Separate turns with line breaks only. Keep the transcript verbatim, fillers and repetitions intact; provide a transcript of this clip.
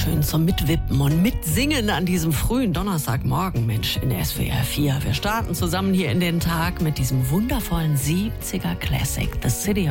schön zum Mitwippen und Mitsingen an diesem frühen Donnerstagmorgen, Mensch, in S W R vier. Wir starten zusammen hier in den Tag mit diesem wundervollen siebziger Classic, The City